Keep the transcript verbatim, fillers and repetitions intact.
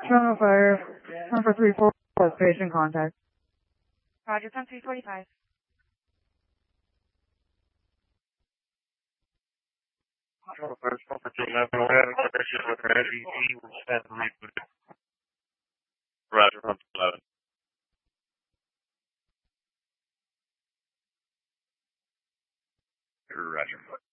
Channel Fire, number three four, patient contact. Roger, ten three forty-five. Channel Fire, number two eleven, we had a connection with her S E T, we sent the lead with it. Roger, one two eleven. Roger.